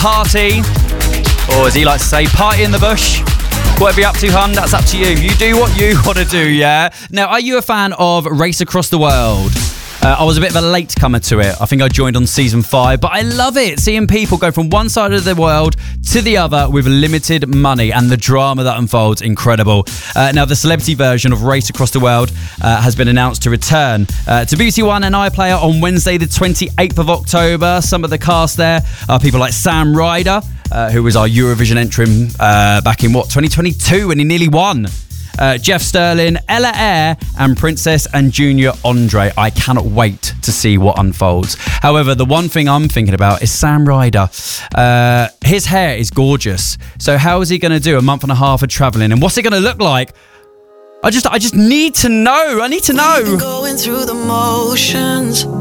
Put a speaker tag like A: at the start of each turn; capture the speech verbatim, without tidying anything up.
A: party, or as he likes to say, party in the bush. Whatever you're up to, hun, that's up to you. You do what you want to do, yeah? Now, are you a fan of Race Across the World? Uh, I was a bit of a late comer to it. I think I joined on season five, but I love it. Seeing people go from one side of the world to the other with limited money, and the drama that unfolds, incredible. Uh, now, the celebrity version of Race Across the World uh, has been announced to return uh, to B B C One and iPlayer on Wednesday, the twenty-eighth of October. Some of the cast there are people like Sam Ryder, uh, who was our Eurovision entrant uh, back in, what, twenty twenty-two, and he nearly won. Uh, Jeff Sterling, Ella Eyre, and Princess and Junior Andre. I cannot wait to see what unfolds. However, the one thing I'm thinking about is Sam Ryder. Uh, his hair is gorgeous. So how is he going to do a month and a half of travelling? And what's it going to look like? I just, I just need to know. I need to know.
B: Going through the motions.